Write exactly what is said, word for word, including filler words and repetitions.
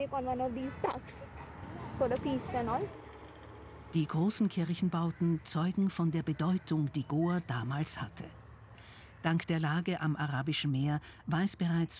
Die großen Kirchenbauten zeugen von der Bedeutung, die Goa damals hatte. Dank der Lage am Arabischen Meer war es bereits